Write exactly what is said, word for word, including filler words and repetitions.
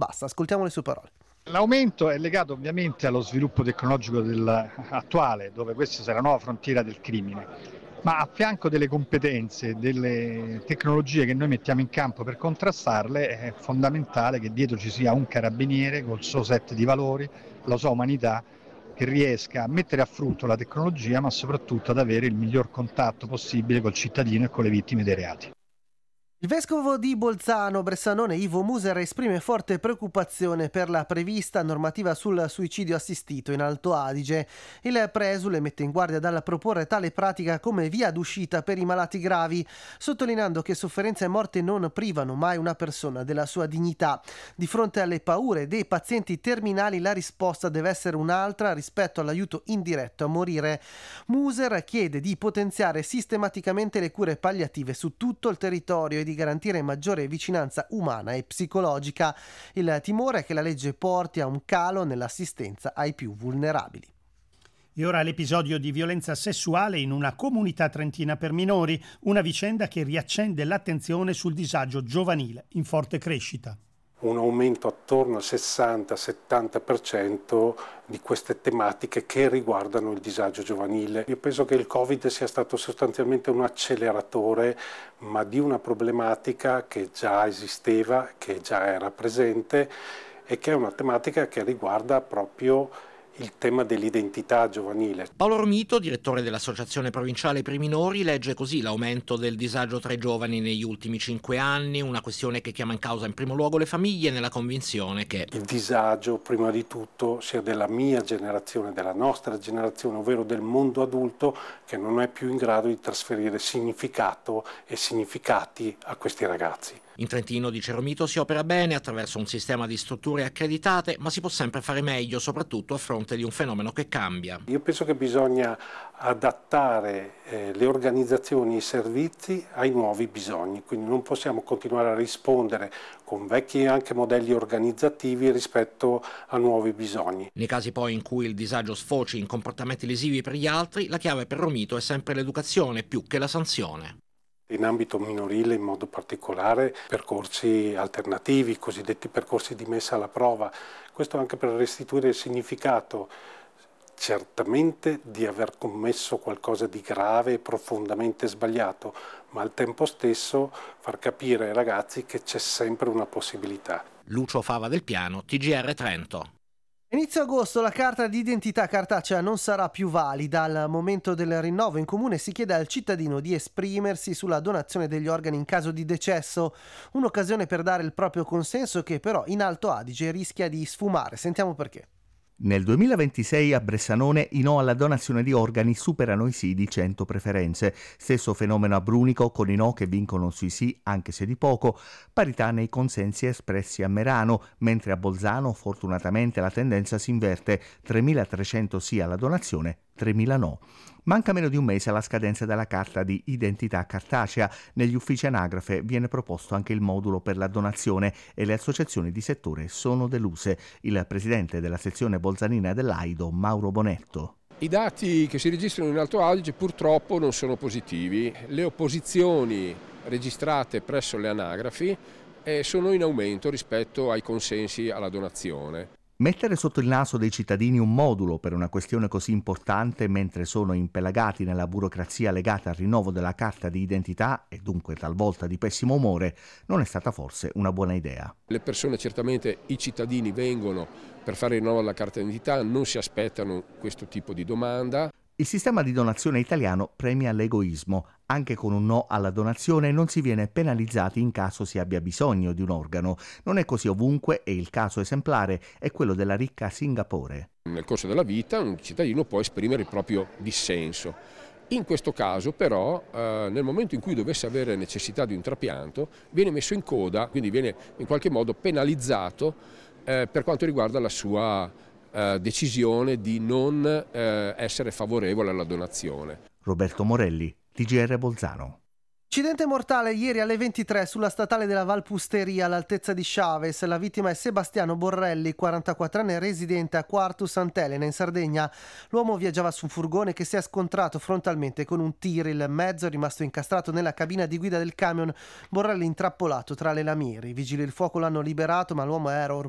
basta. Ascoltiamo le sue parole. L'aumento è legato ovviamente allo sviluppo tecnologico del, attuale, dove questa sarà la nuova frontiera del crimine, ma a fianco delle competenze, delle tecnologie che noi mettiamo in campo per contrastarle, è fondamentale che dietro ci sia un carabiniere col suo set di valori, la sua umanità, che riesca a mettere a frutto la tecnologia, ma soprattutto ad avere il miglior contatto possibile col cittadino e con le vittime dei reati. Il vescovo di Bolzano, Bressanone, Ivo Muser, esprime forte preoccupazione per la prevista normativa sul suicidio assistito in Alto Adige. Il presule mette in guardia dal proporre tale pratica come via d'uscita per i malati gravi, sottolineando che sofferenza e morte non privano mai una persona della sua dignità. Di fronte alle paure dei pazienti terminali la risposta deve essere un'altra rispetto all'aiuto indiretto a morire. Muser chiede di potenziare sistematicamente le cure palliative su tutto il territorio e di garantire maggiore vicinanza umana e psicologica. Il timore è che la legge porti a un calo nell'assistenza ai più vulnerabili. E ora l'episodio di violenza sessuale in una comunità trentina per minori, una vicenda che riaccende l'attenzione sul disagio giovanile in forte crescita. Un aumento attorno al sessanta settanta per cento di queste tematiche che riguardano il disagio giovanile. Io penso che il Covid sia stato sostanzialmente un acceleratore, ma di una problematica che già esisteva, che già era presente e che è una tematica che riguarda proprio il tema dell'identità giovanile. Paolo Romito, direttore dell'Associazione Provinciale per i Minori, legge così l'aumento del disagio tra i giovani negli ultimi cinque anni, una questione che chiama in causa in primo luogo le famiglie, nella convinzione che il disagio, prima di tutto, sia della mia generazione, della nostra generazione, ovvero del mondo adulto, che non è più in grado di trasferire significato e significati a questi ragazzi. In Trentino, dice Romito, si opera bene attraverso un sistema di strutture accreditate, ma si può sempre fare meglio, soprattutto a fronte di un fenomeno che cambia. Io penso che bisogna adattare eh, le organizzazioni e i servizi ai nuovi bisogni, quindi non possiamo continuare a rispondere con vecchi anche modelli organizzativi rispetto a nuovi bisogni. Nei casi poi in cui il disagio sfoci in comportamenti lesivi per gli altri, la chiave per Romito è sempre l'educazione più che la sanzione. In ambito minorile in modo particolare percorsi alternativi, cosiddetti percorsi di messa alla prova, questo anche per restituire il significato certamente di aver commesso qualcosa di grave e profondamente sbagliato, ma al tempo stesso far capire ai ragazzi che c'è sempre una possibilità. Lucio Fava del Piano, T G R Trento. Inizio agosto la carta di identità cartacea non sarà più valida. Al momento del rinnovo in comune si chiede al cittadino di esprimersi sulla donazione degli organi in caso di decesso, un'occasione per dare il proprio consenso che però in Alto Adige rischia di sfumare. Sentiamo perché. Nel duemilaventisei a Bressanone i no alla donazione di organi superano i sì di cento preferenze. Stesso fenomeno a Brunico, con i no che vincono sui sì, anche se di poco, parità nei consensi espressi a Merano, mentre a Bolzano fortunatamente la tendenza si inverte, tremilatrecento sì alla donazione, tremila no. Manca meno di un mese alla scadenza della carta di identità cartacea. Negli uffici anagrafe viene proposto anche il modulo per la donazione e le associazioni di settore sono deluse. Il presidente della sezione bolzanina dell'Aido, Mauro Bonetto. I dati che si registrano in Alto Adige purtroppo non sono positivi. Le opposizioni registrate presso le anagrafi eh, sono in aumento rispetto ai consensi alla donazione. Mettere sotto il naso dei cittadini un modulo per una questione così importante mentre sono impelagati nella burocrazia legata al rinnovo della carta di identità e dunque talvolta di pessimo umore non è stata forse una buona idea. Le persone, certamente i cittadini, vengono per fare il rinnovo della carta di identità, non si aspettano questo tipo di domanda. Il sistema di donazione italiano premia l'egoismo. Anche con un no alla donazione non si viene penalizzati in caso si abbia bisogno di un organo. Non è così ovunque e il caso esemplare è quello della ricca Singapore. Nel corso della vita un cittadino può esprimere il proprio dissenso. In questo caso però eh, nel momento in cui dovesse avere necessità di un trapianto viene messo in coda, quindi viene in qualche modo penalizzato eh, per quanto riguarda la sua eh, decisione di non eh, essere favorevole alla donazione. Roberto Morelli, T G R Bolzano. Incidente mortale ieri alle ventitré sulla statale della Valpusteria all'altezza di Chaves. La vittima è Sebastiano Borrelli, quarantaquattrenne residente a Quartu Sant'Elena in Sardegna. L'uomo viaggiava su un furgone che si è scontrato frontalmente con un tir. Il mezzo è rimasto incastrato nella cabina di guida del camion. Borrelli intrappolato tra le lamiere. I vigili del fuoco l'hanno liberato, ma l'uomo era ormai